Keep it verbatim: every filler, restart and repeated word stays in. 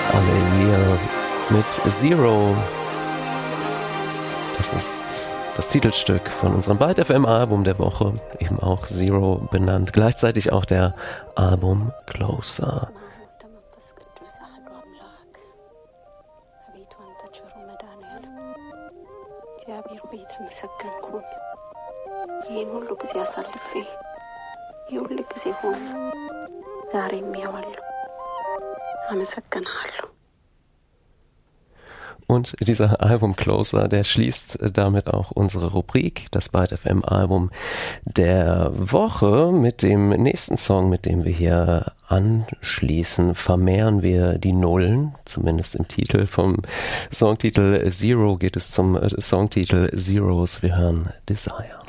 Alleluia mit Zero. Das ist das Titelstück von unserem Byte F M Album der Woche, eben auch Zero benannt. Gleichzeitig auch der Album Closer. ይህን ሁሉ ጊዜ አሳልፌ የሁሉ ጊዜ ሆነ ዛሬም ያዋለሁ አመሰግናለሁ። Und dieser Album Closer, der schließt damit auch unsere Rubrik, das Byte F M Album der Woche. Mit dem nächsten Song, mit dem wir hier anschließen, vermehren wir die Nullen, zumindest im Titel. Vom Songtitel Zero geht es zum Songtitel Zeros. Wir hören Desire.